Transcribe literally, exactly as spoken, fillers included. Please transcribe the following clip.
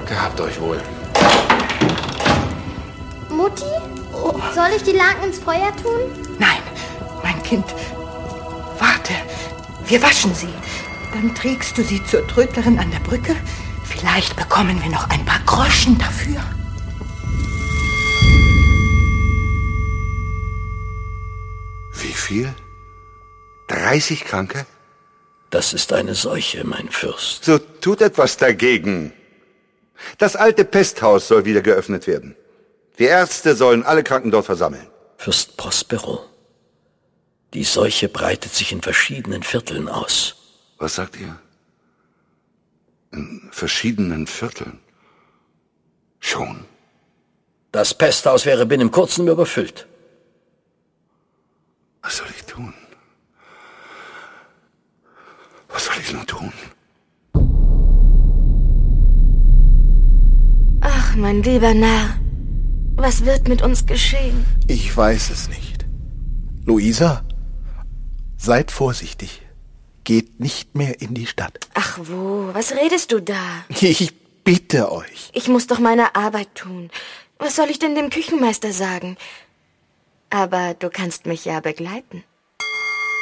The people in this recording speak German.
Gehabt euch wohl. Mutti? Oh. Soll ich die Laken ins Feuer tun? Nein, mein Kind. Warte, wir waschen sie. Dann trägst du sie zur Trödlerin an der Brücke. Vielleicht bekommen wir noch ein paar Groschen dafür. Wie viel? dreißig Kranke? Das ist eine Seuche, mein Fürst. So tut etwas dagegen. Das alte Pesthaus soll wieder geöffnet werden. Die Ärzte sollen alle Kranken dort versammeln. Fürst Prospero, die Seuche breitet sich in verschiedenen Vierteln aus. Was sagt ihr? In verschiedenen Vierteln? Schon? Das Pesthaus wäre binnen kurzem überfüllt. Was soll ich tun? Was soll ich nur tun? Ach, mein lieber Narr, was wird mit uns geschehen? Ich weiß es nicht. Luisa, seid vorsichtig. Geht nicht mehr in die Stadt. Ach wo, was redest du da? Ich bitte euch. Ich muss doch meine Arbeit tun. Was soll ich denn dem Küchenmeister sagen? Aber du kannst mich ja begleiten.